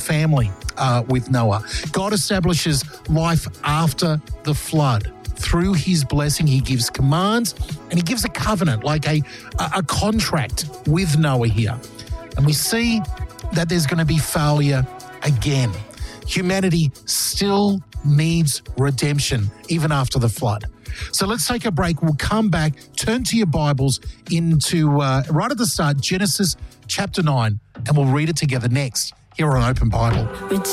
family with Noah. God establishes life after the flood. Through his blessing, he gives commands and he gives a covenant, like a contract with Noah here. And we see that there's going to be failure again. Humanity still needs redemption, even after the flood. So let's take a break. We'll come back, turn to your Bibles into, right at the start, Genesis chapter 9, and we'll read it together next here on Open Bible.